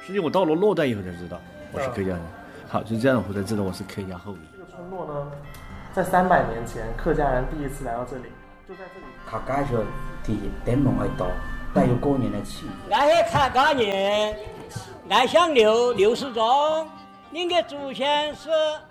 实际我到了洛旦以后才知道我是客家人。好，就这样我才知道我是客家后裔。 这个村落呢，在300年前，客家人第一次来到这里，就在这里。 客家人的灯笼一到，带有过年的气氛。 俺是客家人，俺姓刘，刘世忠。您的祖先是